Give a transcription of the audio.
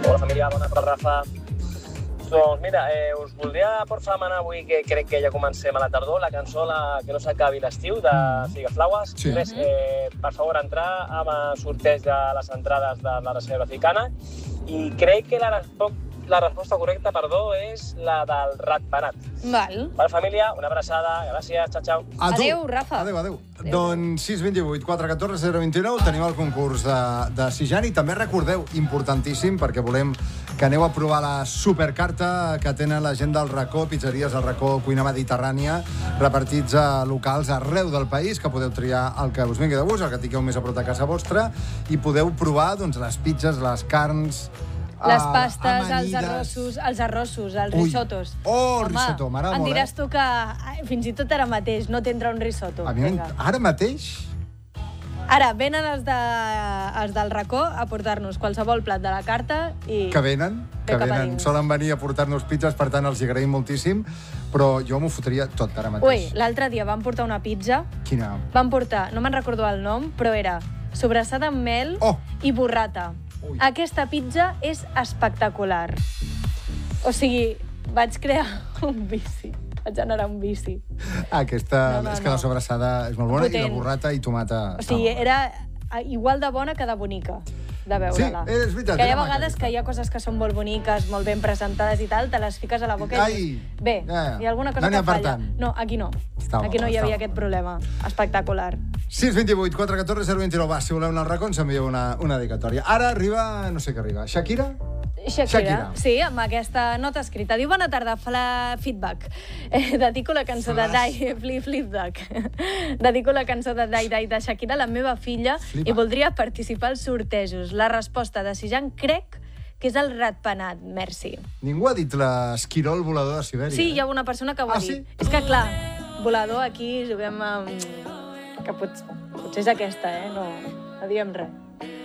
Hola, família, bona tarda, Rafa. Doncs mira, us voldria portar a manar avui, que crec que ja comencem a la tardor, la cançó Que no s'acabi l'estiu, de Figaflaues. Sí. Res, per favor, entrar amb el sorteig de les entrades de la Reserva Africana i crec que la resposta correcta, és la del ratpenat. Val. Per família, una abraçada, gràcies, xau. A tu. Adéu, Rafa. Adéu. Doncs 628 414 029 tenim el concurs de Sijan i també recordeu, importantíssim, perquè volem que aneu a provar la supercarta que tenen la gent del Racó, pizzeries del Racó, cuina mediterrània, repartits a locals arreu del país, que podeu triar el que us vingui de gust, el que tingueu més a prop de casa vostra, i podeu provar les pizzas, les carns, les pastes, amanides. els arrossos, els risottos. Oh, risotto, m'agrada molt, Em diràs tu que fins i tot ara mateix no t'entra un risotto. A mi ara mateix... Ara, venen els del Racó a portar-nos qualsevol plat de la carta i... Que venen, solen venir a portar-nos pizzas, per tant els hi agraïm moltíssim, però jo m'ho fotria tot ara mateix. Ui, l'altre dia van portar una pizza. Quina? Van portar, no me'n recordo el nom, però era sobrassada amb mel i burrata. Ui. Aquesta pizza és espectacular. O sigui, vaig crear un vici. Vaig generar un vici. Aquesta, és que la sobrassada és molt bona, Potent. i la burrata i tomata... O sigui, era igual de bona que de bonica, de veure-la. Sí, és veritat. Que hi ha vegades que hi ha coses que són molt boniques, molt ben presentades i tal, te les fiques a la boca i dius, bé, hi ha alguna cosa que falla. No, aquí no. Aquí no hi havia aquest problema. Espectacular. 628 414 029. Va, si voleu anar al racó, ens envieu una dedicatòria. Ara arriba, no sé què arriba, Shakira? Shakira, sí, amb aquesta nota escrita. Diu, bona tarda, feedback. Dedico la cançó de Flipback. Dedico la cançó de Dai de Shakira a la meva filla i voldria participar als sortejos. La resposta de Sijan crec que és el ratpenat, merci. Ningú ha dit l'esquirol volador de Sibèria. Sí, hi ha una persona que ho ha dit. Sí? És que, clar, volador aquí juguem amb... Que potser és aquesta, no diem res.